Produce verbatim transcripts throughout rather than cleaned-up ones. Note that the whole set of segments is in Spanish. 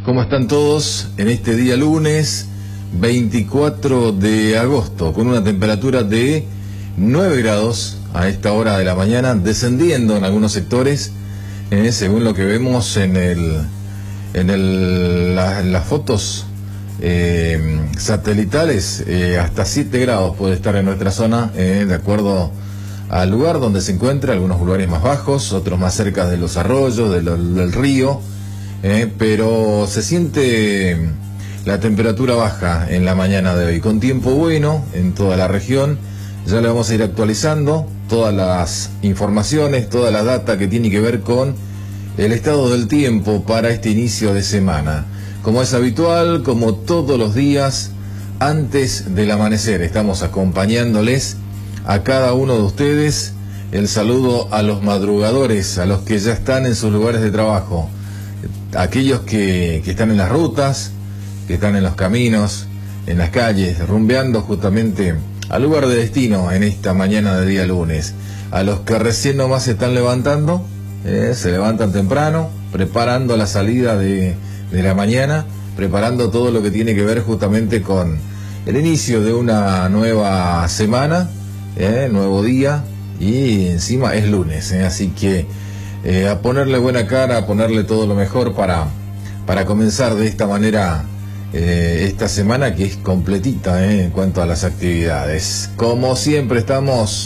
¿Cómo están todos en este día lunes veinticuatro de agosto? Con una temperatura de nueve grados a esta hora de la mañana, descendiendo en algunos sectores, eh, según lo que vemos en el en el, la, en las fotos eh, satelitales, eh, hasta siete grados puede estar en nuestra zona, eh, de acuerdo al lugar donde se encuentra, algunos lugares más bajos, otros más cerca de los arroyos, de lo, del río, eh, pero se siente la temperatura baja en la mañana de hoy, con tiempo bueno en toda la región. Ya le vamos a ir actualizando todas las informaciones, toda la data que tiene que ver con el estado del tiempo para este inicio de semana. Como es habitual, como todos los días, antes del amanecer, estamos acompañándoles a cada uno de ustedes. El saludo a los madrugadores, a los que ya están en sus lugares de trabajo, aquellos que, que están en las rutas, que están en los caminos, en las calles, rumbeando justamente al lugar de destino en esta mañana de día lunes. A los que recién nomás se están levantando, eh, se levantan temprano, preparando la salida de, de la mañana, preparando todo lo que tiene que ver justamente con el inicio de una nueva semana, Eh, nuevo día, y encima es lunes, eh, así que eh, a ponerle buena cara, a ponerle todo lo mejor para, para comenzar de esta manera eh, esta semana, que es completita eh, en cuanto a las actividades. Como siempre, estamos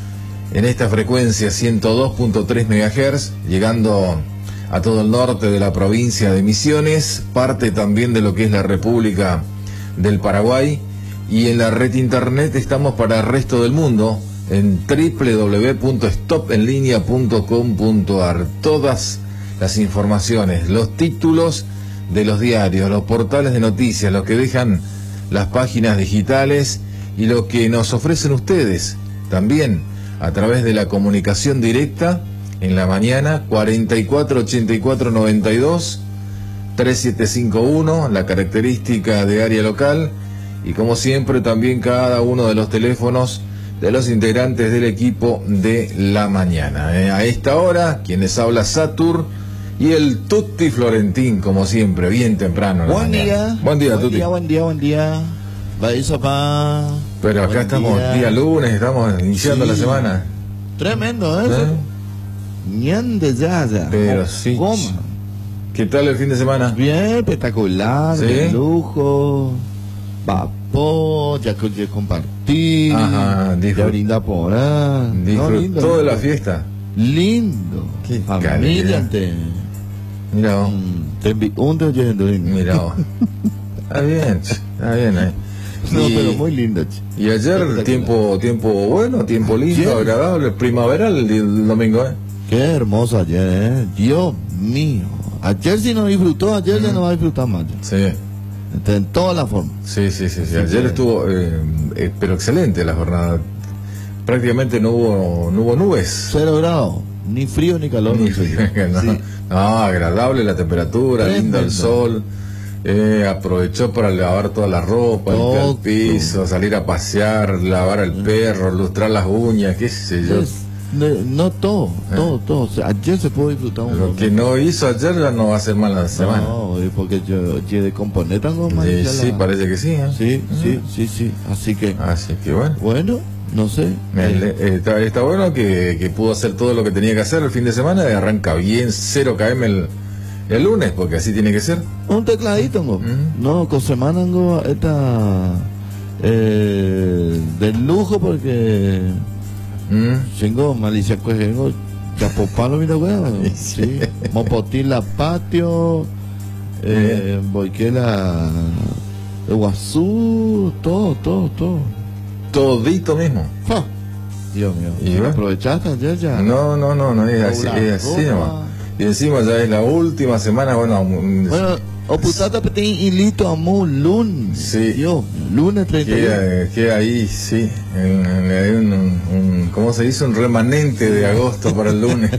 en esta frecuencia ciento dos punto tres megahertz, llegando a todo el norte de la provincia de Misiones, parte también de lo que es la República del Paraguay. Y en la red internet estamos para el resto del mundo en doble u doble u doble u punto stop en línea punto com punto a r. Todas las informaciones, los títulos de los diarios, los portales de noticias, lo que dejan las páginas digitales y lo que nos ofrecen ustedes también a través de la comunicación directa en la mañana, cuarenta y cuatro ochenta y cuatro noventa y dos, tres siete cinco uno, la característica de área local. Y como siempre, también cada uno de los teléfonos de los integrantes del equipo de la mañana. Eh, a esta hora, quienes habla Satur y el Tutti Florentín, como siempre, bien temprano. Buen día. Buen día, buen Tutti. Día, buen día, buen día. Va Pero acá buen estamos, día. día lunes, estamos iniciando Sí. la semana. Tremendo, ¿eh? ¿Eh? Ñande ya, ya. Pero sí. ¿Cómo? ¿Qué tal el fin de semana? Bien, espectacular, ¿Sí? de lujo. Vapor, ya que compartir. Ajá, ya disfrut- brinda por ahí. Disfrutó No, lindo, de la lindo. fiesta. Lindo. Qué Familia, calidad. te. Mira vos, mm, Te envi- un te oyendo. mira vos. Está bien, che, está bien ahí. No, Y- pero muy lindo, che. Y ayer Espectacular. tiempo tiempo bueno, tiempo lindo, Sí. agradable, primaveral el, el domingo, ¿eh? Qué hermoso ayer, ¿eh? Dios mío. Ayer si no disfrutó, ayer ya no va a disfrutar más. Sí, Está en toda la forma. sí, sí, sí. sí. Sí, Ayer sí. estuvo, eh, eh, pero excelente la jornada. Prácticamente no hubo no hubo nubes. Cero grados. Ni frío ni calor. Ni no sé yo. frío, no. Sí. No, agradable la temperatura, lindo el Tremendo. sol. Eh, aprovechó para lavar toda la ropa, limpiar el Todo. piso, salir a pasear, lavar al perro, lustrar las uñas, qué sé yo. Es- no, no todo, todo, todo. O sea, ayer se pudo disfrutar un Lo montón. que no hizo ayer ya no va a ser mal la semana. No, es porque yo, yo de componer tanto más. Eh, ya sí, la- parece que sí, ¿eh? Sí, sí, sí, sí. Así que, Así que bueno. bueno, no sé. Me Eh, ale- eh, está, está bueno que, que pudo hacer todo lo que tenía que hacer el fin de semana y arranca bien cero kilómetros el, el lunes, porque así tiene que ser. Un tecladito, ¿no? Mm. No, con semana tengo esta eh, de lujo porque Mm. tengo malicia pues tengo chapopalo mira weón. Sí. Mopotila patio, eh, boiquela Iguazú, todo, todo, todo. Todito mismo. ¡Fa! Dios mío. Y bueno. ¿Aprovechaste ayer ya? No, no, no, no es así, Laura, es así Roma. nomás. Y encima ya es la última semana, bueno, mm, Bueno, o putata petín hilito amo lunes. Sí. Dios, lunes treinta y uno. queda, queda ahí, sí, en- en- hay un, un, un- ¿cómo se dice? Un remanente de agosto para el lunes.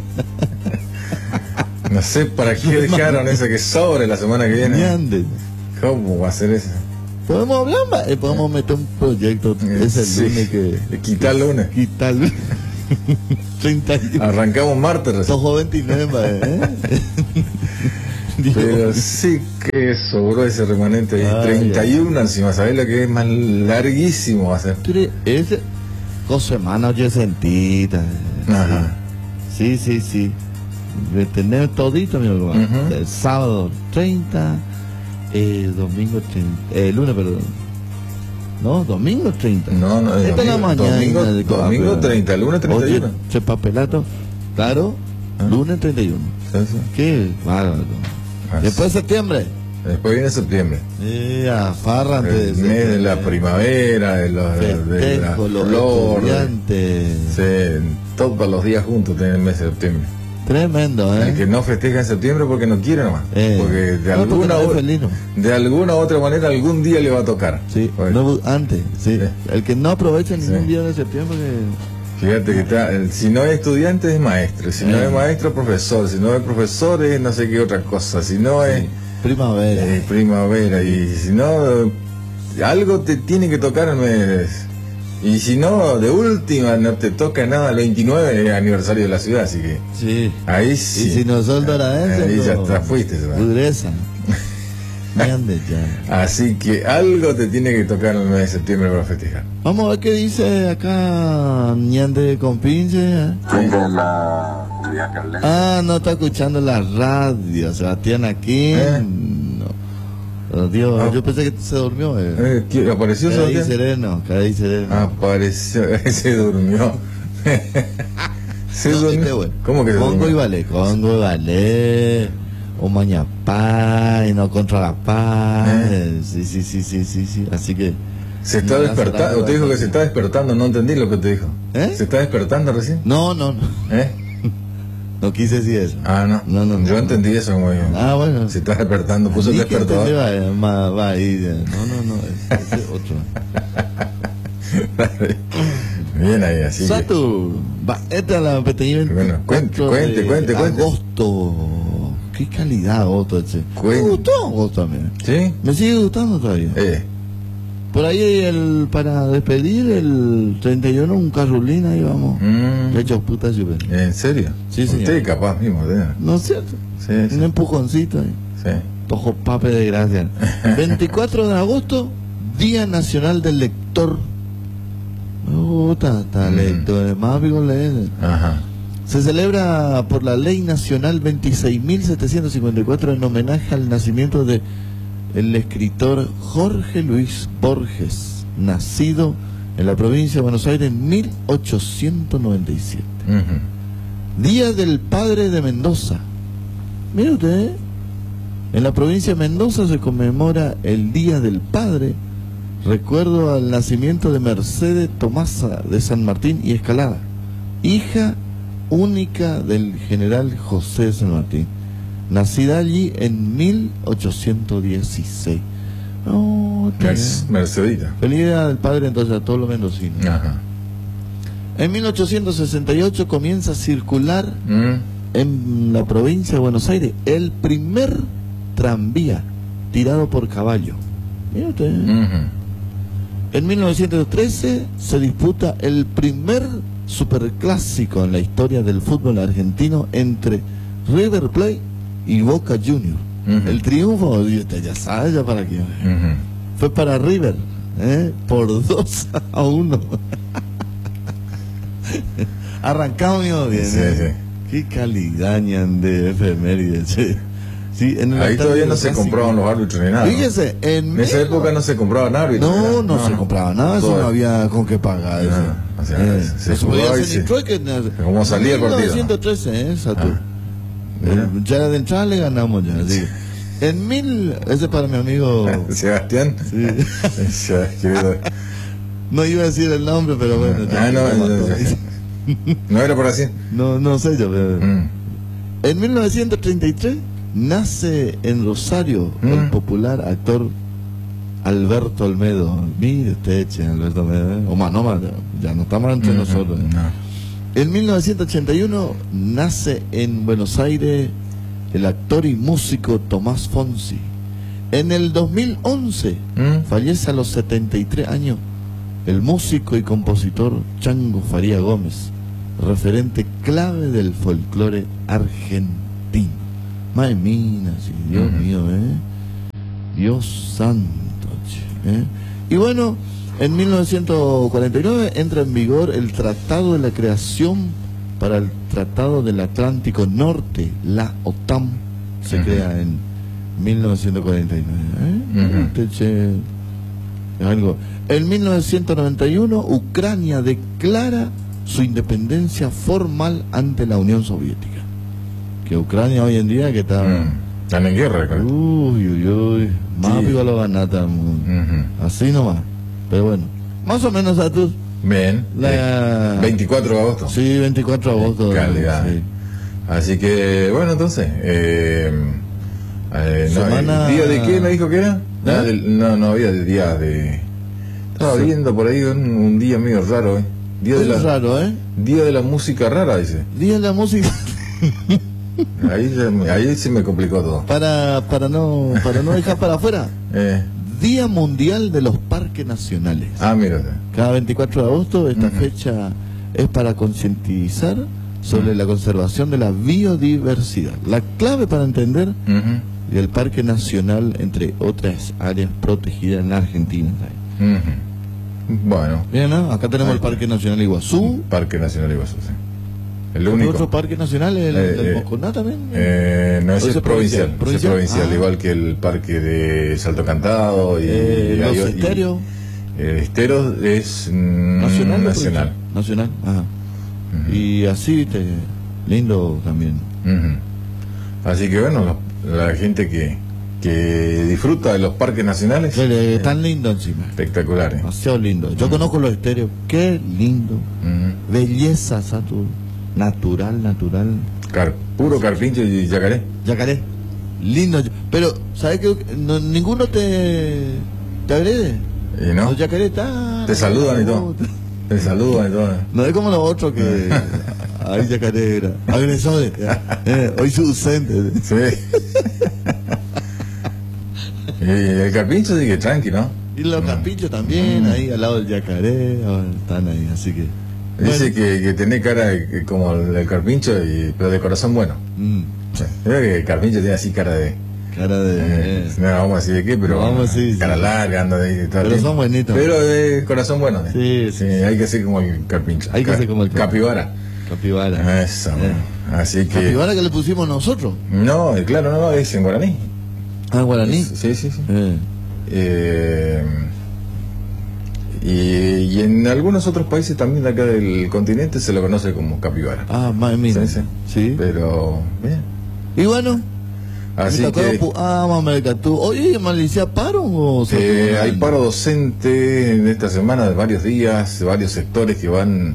No sé para qué dejaron eso que sobre la semana que viene. Ñande. ¿Cómo va a ser eso? Podemos hablar más, eh, podemos meter un proyecto ese Sí. lunes que Quitar lunes. quitar treinta y uno. Arrancamos martes recién. Sojo veintinueve, ¿eh? Pero sí que sobró ese remanente de Ay, treinta y uno ay. encima, ¿sabés lo que es más larguísimo va a ser? Tre- Ese, dos semanas ochentita. Ajá. Sí, sí, sí. De tener todito, mi hermano. Ujú. El sábado treinta, eh, domingo treinta, eh, lunes, perdón. No, domingo treinta. No, no, Esta es la domingo, mañana. domingo, de- domingo treinta, lunes treinta y uno. Oye, ese papelato, claro, Ah. lunes treinta y uno. Sí, sí. Qué bárbaro. Así. Después de septiembre. Después viene septiembre. Ya, farra antes de El mes de la septiembre. primavera, de, los, de la Festejo, los flor. estudiantes. Sí, todos los días juntos tienen el mes de septiembre. Tremendo, ¿eh? El que no festeja en septiembre porque no quiere nomás. Eh, Porque de no, porque alguna, no es u- feliz, ¿no? de alguna u otra manera algún día le va a tocar. Sí, Porque no, antes, sí. Sí. El que no aprovecha ningún Sí. día de septiembre. que- Fíjate que está, el- si no es estudiante es maestro, si no Eh. es maestro profesor, si no es profesor es no sé qué otra cosa, si no es Primavera. eh, primavera y si no eh, algo te tiene que tocar el mes. Y si no, de última no te toca nada el veintinueve es aniversario de la ciudad, así que Sí. ahí sí. Y si no son doradenses, Ahí ya no. está, fuiste. ¿verdad? Pudreza. Ande ya. Así que algo te tiene que tocar el mes de septiembre para festejar. Vamos a ver qué dice acá Ñande con pinche. ¿eh? Tengo la Julia Carles. Ah, no está escuchando la radio, Sebastián aquí. ¿Eh? No. Oh, Dios, Ah. yo pensé que se durmió. Eh. Eh, ¿qué- ¿Apareció Queda ahí Sebastián? sereno, queda ahí sereno. Apareció, se durmió. Se No, durmió. este güey. ¿Cómo que se Congo y durmió? vale, Congo y vale. O mañapá y no contra la paz. ¿Eh? Sí, sí, sí, sí, sí, sí. Así que. Se está No, despertando. no, Usted dijo no, que se está despertando, no entendí lo que te dijo. ¿Eh? ¿Se está despertando recién? No, no, no. ¿Eh? No quise decir eso. Ah, no. No, no, no. Yo entendí eso como yo. Ah, bueno. Se está despertando, puso el Ni que despertador. entendí, va, va, va ahí. eh. No, no, no. Ese es otro. Bien ahí, así que. Satur, va, esta es la pequeña Bueno, cuente, cuente, cuente, cuente. Agosto. Qué calidad agosto ese. Cuente. Me gustó agosto también. ¿Sí? Me sigue gustando todavía. Eh. Por ahí el para despedir el treinta y uno un carrulín ahí vamos. Mm. Hecho puta super. ¿En serio? Sí, señor. Usted capaz mismo, ¿eh? ¿No es cierto? Sí, Un sí. empujoncito ahí. Sí. Tojo pape de gracia. veinticuatro de agosto, Día Nacional del Lector. Me gusta, está Mm. lector, más vivo leer. Ajá. Se celebra por la Ley Nacional veintiséis mil setecientos cincuenta y cuatro en homenaje al nacimiento de el escritor Jorge Luis Borges, nacido en la provincia de Buenos Aires en mil ochocientos noventa y siete. Ujú. Día del Padre de Mendoza. Mire usted, ¿eh? En la provincia de Mendoza se conmemora el Día del Padre, recuerdo al nacimiento de Mercedes Tomasa de San Martín y Escalada, hija única del general José de San Martín, nacida allí en mil ochocientos dieciséis. Oh, está Merc- bien. Mercedita. Feliz Día del Padre entonces a todos los mendocinos. Ajá. En mil ochocientos sesenta y ocho comienza a circular Mm. en la provincia de Buenos Aires el primer tranvía tirado por caballo. Mira usted. Ujú. En mil novecientos trece se disputa el primer superclásico en la historia del fútbol argentino entre River Plate y Boca Juniors. Ujú. El triunfo, y usted ya sabe ya para quién, Ujú. fue para River, ¿eh? Por dos a uno. Arrancamos bien. Sí, ¿eh? sí. Qué calidad ñan, de efemérides. Sí. Sí, en el Ahí altar todavía del no se clásico. compraban los árbitros ni nada. ¿no? Fíjese, en, En esa mil- época no se compraban árbitros. ni No, nada. no, se compraba nada, eso Todo- no había con qué pagar. No, eso. o sea, Eh, se no se podía jugaba y hacer ni se- trueque, ni- como salía el partido, En mil novecientos trece, ¿eh? Satur. Ah, mira. Eh, ya de entrada le ganamos ya. Sí. En mil, ese para mi amigo, Sebastián. sí. Ya, querido. No iba a decir el nombre, pero bueno. ya Ah, no, me no, mató. no. No era por así. no, no sé yo. Pero... Mm. En mil novecientos treinta y tres nace en Rosario Mm. el popular actor Alberto Olmedo. Mire usted, che, Alberto Olmedo. ¿eh? O más, no más, ya no está más entre Mm, nosotros. ¿eh? no. En mil novecientos ochenta y uno nace en Buenos Aires el actor y músico Tomás Fonsi. En el dos mil once Mm. fallece a los setenta y tres años el músico y compositor Chango Faría Gómez, referente clave del folclore argentino. Madre mía, sí, Dios Uh-huh. mío, ¿eh? Dios santo, che, ¿eh? Y bueno, en mil novecientos cuarenta y nueve entra en vigor el Tratado de la Creación para el Tratado del Atlántico Norte, la OTAN, se Uh-huh. crea en mil novecientos cuarenta y nueve, ¿eh? Uh-huh. Este, che, algo. En mil novecientos noventa y uno, Ucrania declara su independencia formal ante la Unión Soviética. Que Ucrania hoy en día que está... Mm. Están en guerra, claro. Uy, uy, uy. Más Sí. pico lo ganata. Ujú. Así nomás. Pero bueno. Más o menos a tus... Bien. La... Eh, veinticuatro de agosto. Sí, veinticuatro de agosto. Calidad. Sí. Así que, bueno, entonces. Eh, eh, no, Semana- ¿el ¿Día de qué me dijo que era? ¿Eh? Ah, del- no, no había de día de. Estaba Sí. viendo por ahí un, un día medio raro, ¿eh? Día de, Es la, raro, ¿eh? día de la música rara, dice. Día de la música. Ahí, se me- ahí se me complicó todo. para, para, no, para no dejar para afuera. Eh, Día Mundial de los Parques Nacionales. ah, mira. Cada veinticuatro de agosto esta Ujú. fecha es para concientizar sobre la conservación de la biodiversidad. La clave para entender Ujú, el Parque Nacional, entre otras áreas protegidas en la Argentina. ujú. Bueno, Bien, ¿no? Acá tenemos Ahí el Parque Nacional Iguazú. Parque Nacional Iguazú, sí. El ¿Otro único. parque nacional? ¿El Eh, del eh, Mosconá también? Eh, no, ese ¿O es ese provincial, provincial? ese es ¿Provincial? provincial, Ah. igual que el parque de Salto Cantado y, Eh, y ¿Los hay- y- Estéreos? El Estero es mm, ¿Nacional? o nacional. provincial? Nacional, ajá. Ujú. Y así, viste, lindo también. Ujú. Así que bueno, lo- la gente que, que disfruta de los parques nacionales, Eh, eh, tan lindo encima. espectacular. ¿eh? Demasiado lindo. Yo conozco los estéreos. Qué lindo. Ujú. Belleza, Satu. Natural, natural. Car- puro carpincho y yacaré. Yacaré. Lindo. Pero, ¿sabes qué? No, ninguno te, te agrede. ¿Y no? Los yacaré están... Te saludan y todo. Te saludan y todo. No es como los otros que... Ay, yacaré era. Agresores. Eh, hoy su docente. Sí. Y el carpincho sigue tranqui, ¿no? Y los carpinchos también, ahí al lado del yacaré. ah, Están ahí, así que... Dice Bueno. que, que tenés cara de- que como el del carpincho, y, pero de corazón bueno. Mm, Sí. Creo que el carpincho tiene así cara de... cara de... eh, eh. no vamos a decir de qué, pero... No vamos a decir, cara sí. larga, anda de ahí. todo el Pero tiempo. son buenitos. Pero de corazón bueno. ¿eh? Sí, sí, hay que ser como el carpincho. Hay que ser como el carpincho. Capibara. Capibara. Eso. Eh. Así que... Capibara que le pusimos nosotros. No, eh, claro, no, no, es en guaraní. Ah, guaraní. Sí, sí, sí. Eh. Eh, y, y en algunos otros países también de acá del continente se lo conoce como capibara. Ah, madre mía. Sí, sí. Sí. Pero, bien. Y bueno. Así me que tocó, ah, mamá, tú. Oye, Malicia, ¿paro o se eh, fue hay volando? paro docente en esta semana de varios días, de varios sectores que van,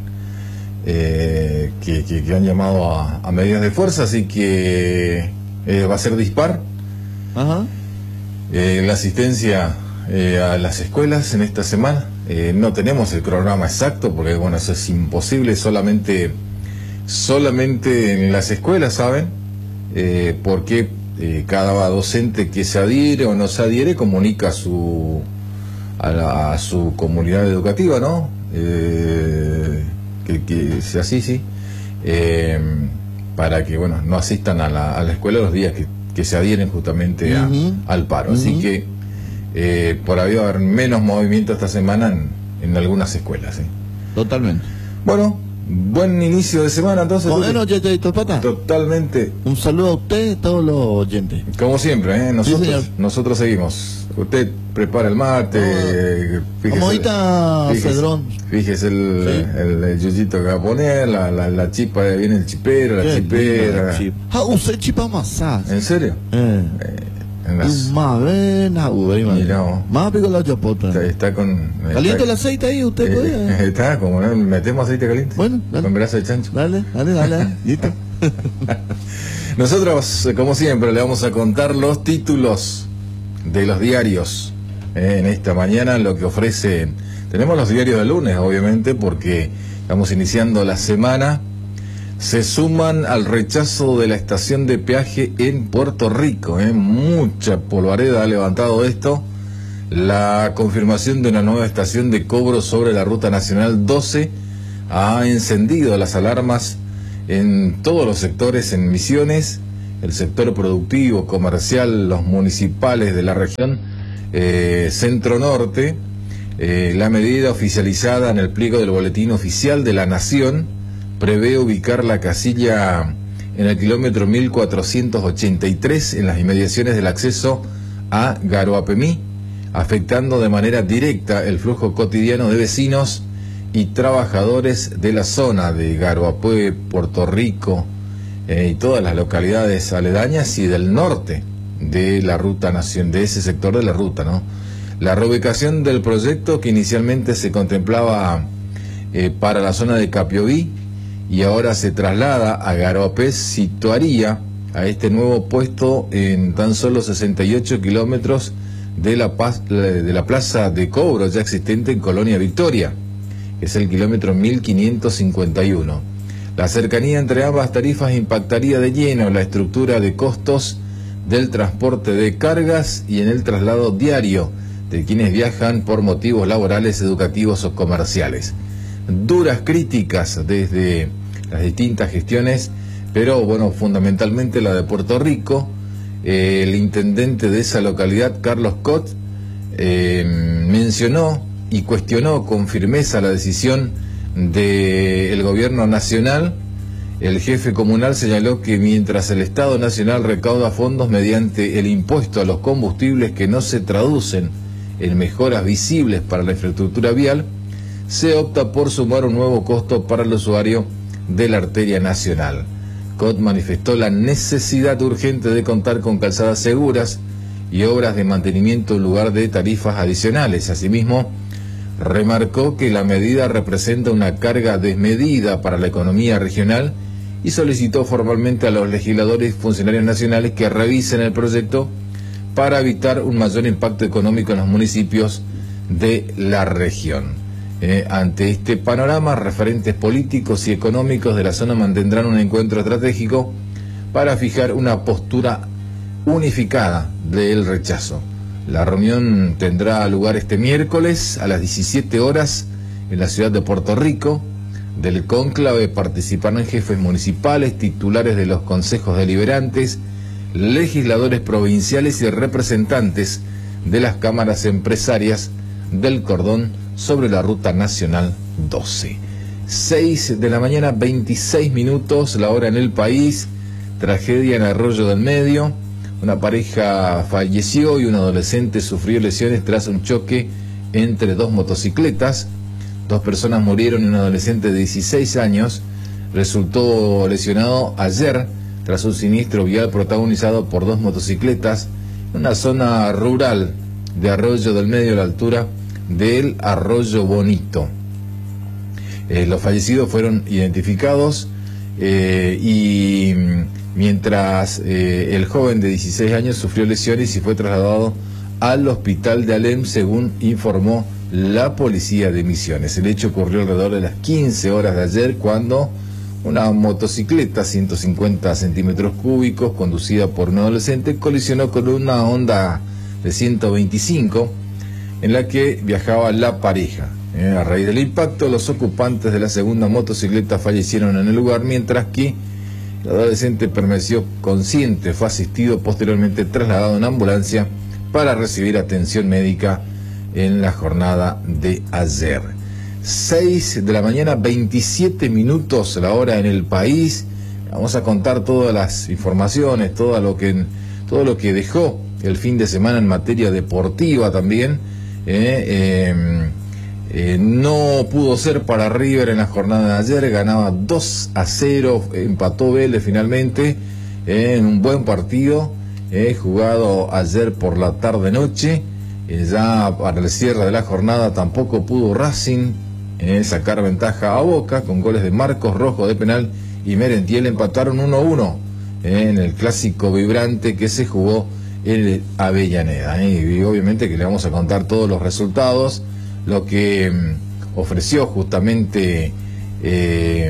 eh, que, que, que han llamado a, a medidas de fuerza, así que eh, va a ser dispar. Ajá. Eh, la asistencia eh, a las escuelas en esta semana, eh, no tenemos el cronograma exacto porque bueno, eso es imposible, solamente solamente en las escuelas, ¿saben? Eh, porque eh, cada docente que se adhiere o no se adhiere comunica a su a, la- a su comunidad educativa, ¿no? Eh, que, que sea así, sí, eh, para que bueno, no asistan a la, a la escuela los días que, que se adhieren justamente a- Ujú. al paro. Así Ujú. que eh, por ahí va a haber menos movimiento esta semana en, en algunas escuelas. ¿sí? Totalmente. Bueno, buen inicio de semana entonces. Bueno, Tuti. oye, oye, Topata. Totalmente, Un saludo a usted, todos los oyentes. como siempre, ¿eh? nosotros, señor. nosotros seguimos. Usted prepara el mate, eh, fíjese- Como ahorita, fíjese- Cedrón. Fíjese el, Sí. el, el yuyito que va a poner, la, la, la chipa, viene el chipero, la Qué chipera. linda chip. Ah, usted chipa masas. ¿En serio? Eh. Eh, en las- Más ven a Uber, Mira vos. Más pico la chapota. está, está con... Caliente está- el aceite ahí, usted eh, puede. está como, ¿no? Metemos aceite caliente. Bueno, dale. Con grasa de chancho. Dale, dale, dale. Listo. Nosotros, eh, como siempre, le vamos a contar los títulos de los diarios. eh, en esta mañana, lo que ofrecen. Tenemos los diarios del lunes, obviamente, porque estamos iniciando la semana. Se suman al rechazo de la estación de peaje en Puerto Rico. eh, Mucha polvareda ha levantado esto. La confirmación de una nueva estación de cobro sobre la Ruta Nacional doce ha encendido las alarmas en todos los sectores, en Misiones, el sector productivo, comercial, los municipales de la región eh, centro-norte. Eh, la medida oficializada en el pliego del Boletín Oficial de la Nación prevé ubicar la casilla en el kilómetro mil cuatrocientos ochenta y tres en las inmediaciones del acceso a Garoapemí, afectando de manera directa el flujo cotidiano de vecinos y trabajadores de la zona de Garoapé, Puerto Rico eh, y todas las localidades aledañas y del norte de la ruta nación, de ese sector de la ruta, ¿no? La reubicación del proyecto, que inicialmente se contemplaba eh, para la zona de Capiobí y ahora se traslada a Garoapé, situaría a este nuevo puesto en tan solo sesenta y ocho kilómetros de la, paz, de la plaza de cobro ya existente en Colonia Victoria, que es el kilómetro mil quinientos cincuenta y uno. La cercanía entre ambas tarifas impactaría de lleno la estructura de costos del transporte de cargas y en el traslado diario de quienes viajan por motivos laborales, educativos o comerciales. Duras críticas desde las distintas gestiones, pero bueno, fundamentalmente la de Puerto Rico. Eh, el intendente de esa localidad, Carlos Cot, eh, mencionó y cuestionó con firmeza la decisión del gobierno nacional. El jefe comunal señaló que mientras el Estado Nacional recauda fondos mediante el impuesto a los combustibles que no se traducen en mejoras visibles para la infraestructura vial, se opta por sumar un nuevo costo para el usuario de la arteria nacional. Cot manifestó la necesidad urgente de contar con calzadas seguras y obras de mantenimiento en lugar de tarifas adicionales. Asimismo, remarcó que la medida representa una carga desmedida para la economía regional y solicitó formalmente a los legisladores y funcionarios nacionales que revisen el proyecto para evitar un mayor impacto económico en los municipios de la región. Eh, ante este panorama, referentes políticos y económicos de la zona mantendrán un encuentro estratégico para fijar una postura unificada del rechazo. La reunión tendrá lugar este miércoles a las diecisiete horas en la ciudad de Puerto Rico. Del cónclave participarán jefes municipales, titulares de los consejos deliberantes, legisladores provinciales y representantes de las cámaras empresarias del cordón sobre la ruta nacional doce. seis de la mañana, veintiséis minutos, la hora en el país. Tragedia en Arroyo del Medio. Una pareja falleció y un adolescente sufrió lesiones tras un choque entre dos motocicletas. Dos personas murieron y un adolescente de dieciséis años resultó lesionado ayer tras un siniestro vial protagonizado por dos motocicletas en una zona rural de Arroyo del Medio, a la altura del Arroyo Bonito. Eh, los fallecidos fueron identificados eh, y mientras eh, el joven de dieciséis años sufrió lesiones y fue trasladado al hospital de Alem, según informó la policía de Misiones. El hecho ocurrió alrededor de las quince horas de ayer, cuando una motocicleta ciento cincuenta centímetros cúbicos conducida por un adolescente colisionó con una Honda de ciento veinticinco en la que viajaba la pareja. Eh, a raíz del impacto, los ocupantes de la segunda motocicleta fallecieron en el lugar, mientras que el adolescente permaneció consciente. Fue asistido, posteriormente trasladado en ambulancia para recibir atención médica en la jornada de ayer. seis de la mañana, veintisiete minutos, la hora en el país. Vamos a contar todas las informaciones, todo lo que, todo lo que dejó el fin de semana en materia deportiva también. Eh, eh, eh, no pudo ser para River en la jornada de ayer, ganaba dos a cero, empató Vélez finalmente eh, en un buen partido eh, jugado ayer por la tarde-noche. Eh, ya para el cierre de la jornada tampoco pudo Racing eh, sacar ventaja a Boca, con goles de Marcos Rojo de penal y Merentiel. Empataron uno a uno eh, en el clásico vibrante que se jugó en Avellaneda, ¿eh? Y obviamente que le vamos a contar todos los resultados, lo que mm, ofreció justamente eh,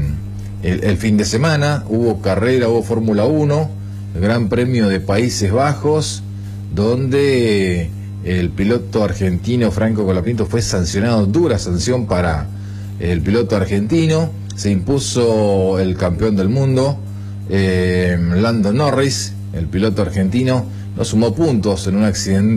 el, el fin de semana. Hubo carrera, hubo Fórmula uno, el Gran Premio de Países Bajos, donde el piloto argentino Franco Colapinto fue sancionado, dura sanción para el piloto argentino. Se impuso el campeón del mundo, Eh, Lando Norris, el piloto argentino, no sumó puntos en un accidente